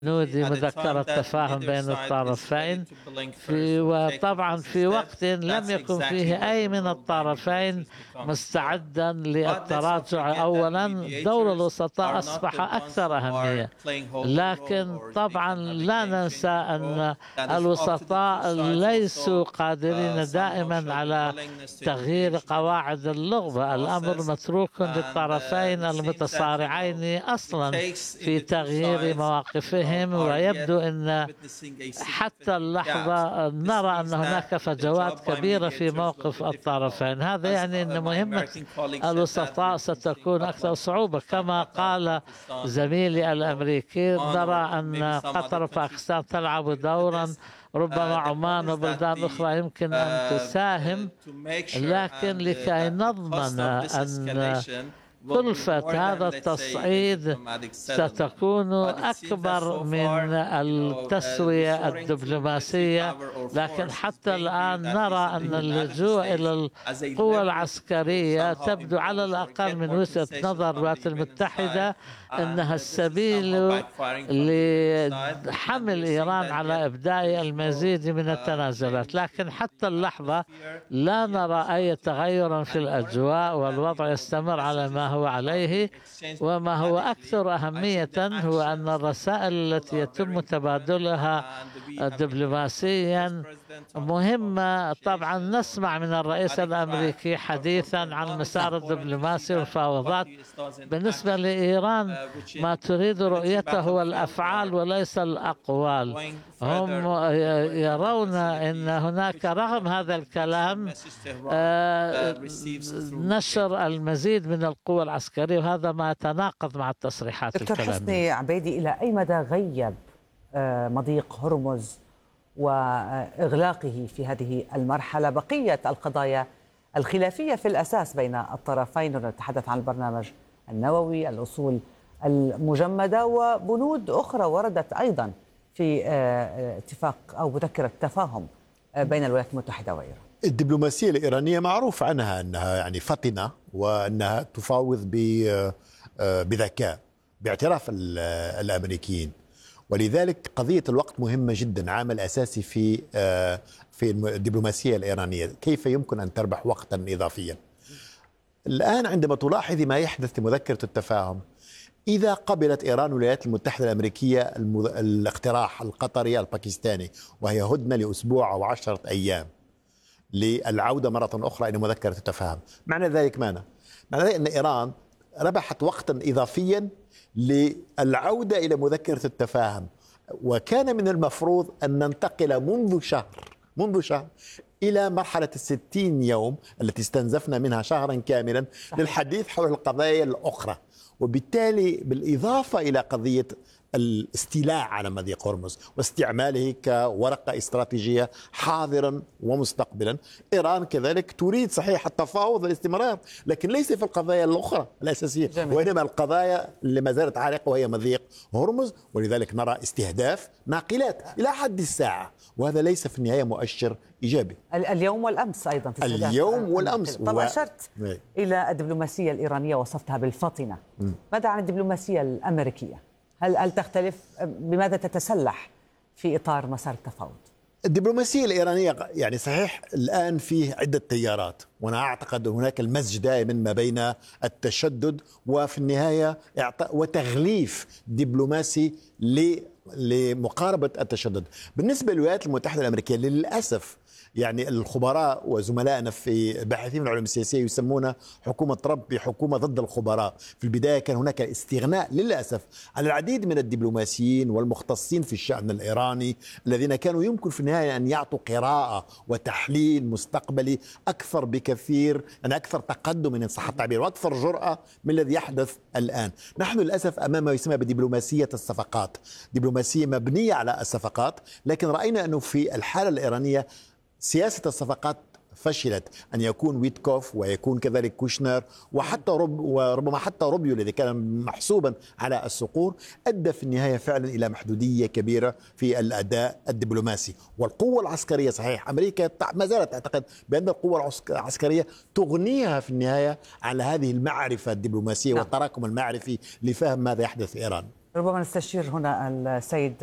نودي مذكرة تفاهم بين الطرفين وطبعا في وقت لم يكن فيه أي من الطرفين مستعدا للتراجع. أولا دور الوسطاء أصبح أكثر أهمية، لكن طبعا لا ننسى أن الوسطاء ليسوا قادرين دائما على تغيير قواعد اللعبة. الأمر متروك للطرفين المتصارعين أصلا في تغيير مواقفهم، ويبدو أن حتى اللحظة نرى أن هناك فجوات كبيرة في موقف الطرفين. هذا يعني أن مهمة الوسطاء ستكون أكثر صعوبة. كما قال زميلي الأمريكي، نرى أن قطر وباكستان تلعب دورا، ربما عمان وبلدان أخرى يمكن أن تساهم، لكن لكي نضمن أن كلفة هذا التصعيد ستكون أكبر من التسوية الدبلوماسية. لكن حتى الآن نرى أن اللجوء إلى القوى العسكرية تبدو على الأقل من وجهة نظر الولايات المتحدة أنها السبيل لحمل إيران على إبداء المزيد من التنازلات. لكن حتى اللحظة لا نرى أي تغير في الأجواء، والوضع يستمر على ما هو عليه. وما هو أكثر أهمية هو أن الرسائل التي يتم تبادلها دبلوماسيا مهمة. طبعا نسمع من الرئيس الأمريكي حديثا عن المسار الدبلوماسي والمفاوضات. بالنسبة لإيران ما تريد رؤيته هو الأفعال وليس الأقوال. هم يرون أن هناك رغم هذا الكلام نشر المزيد من القوى العسكرية، وهذا ما يتناقض مع التصريحات دكتور الكلامية. حسني عبيدي، إلى أي مدى غيب مضيق هرمز وإغلاقه في هذه المرحلة بقية القضايا الخلافية في الأساس بين الطرفين؟ نتحدث عن البرنامج النووي، الأصول المجمدة، وبنود أخرى وردت أيضا في اتفاق أو مذكرة تفاهم بين الولايات المتحدة وإيران. الدبلوماسية الإيرانية معروف عنها أنها يعني فطنة، وأنها تفاوض بذكاء باعتراف الأمريكيين، ولذلك قضية الوقت مهمة جدا، عامل أساسي في الدبلوماسية الإيرانية. كيف يمكن أن تربح وقتا إضافيا؟ الآن عندما تلاحظي ما يحدث في مذكرة التفاهم، إذا قبلت إيران والولايات المتحدة الأمريكية الاقتراح القطري الباكستاني، وهي هدنة لأسبوع أو 10 أيام للعودة مرة أخرى إلى مذكرة التفاهم، معنى ذلك معنى ذلك أن إيران ربحت وقتا إضافيا للعودة إلى مذكرة التفاهم. وكان من المفروض أن ننتقل منذ شهر إلى مرحلة 60 يوم التي استنزفنا منها شهرا كاملا للحديث حول القضايا الأخرى. وبالتالي بالإضافة إلى قضية الاستيلاء على مضيق هرمز واستعماله كورقة استراتيجية حاضرا ومستقبلا، إيران كذلك تريد صحيح التفاوض والاستمرار، لكن ليس في القضايا الأخرى الأساسية، وإنما القضايا اللي ما زالت عالقة وهي مضيق هرمز. ولذلك نرى استهداف ناقلات إلى حد الساعة، وهذا ليس في النهاية مؤشر إيجابي. اليوم والأمس أيضا في اليوم والأمس. طبعا أشرت إلى الدبلوماسية الإيرانية وصفتها بالفاطنة. ماذا عن الدبلوماسية الأمريكية؟ هل تختلف؟ بماذا تتسلح في إطار مسار التفاوض؟ الدبلوماسية الإيرانية يعني صحيح الآن فيه عدة تيارات، وأنا أعتقد هناك المزج دائما ما بين التشدد وفي النهاية وتغليف دبلوماسي لمقاربة التشدد. بالنسبة للولايات المتحدة الأمريكية للأسف يعني الخبراء وزملائنا في باحثين العلوم السياسية يسمون حكومة ترامب بحكومة ضد الخبراء. في البداية كان هناك استغناء للأسف على العديد من الدبلوماسيين والمختصين في الشأن الإيراني الذين كانوا يمكن في النهاية أن يعطوا قراءة وتحليل مستقبلي أكثر بكثير، يعني أكثر تقدم إن صح التعبير وأكثر جرأة من الذي يحدث الآن. نحن للأسف أمام ما يسمى بدبلوماسية الصفقات، دبلوماسية مبنية على الصفقات، لكن رأينا أنه في الحالة الإيرانية سياسة الصفقات فشلت. أن يكون ويتكوف ويكون كذلك كوشنر وحتى وربما حتى روبيو الذي كان محسوبا على الصقور، أدى في النهاية فعلا إلى محدودية كبيرة في الأداء الدبلوماسي. والقوة العسكرية صحيح أمريكا ما زالت تعتقد بأن القوة العسكرية تغنيها في النهاية على هذه المعرفة الدبلوماسية والتراكم المعرفي لفهم ماذا يحدث في إيران. ربما نستشير هنا السيد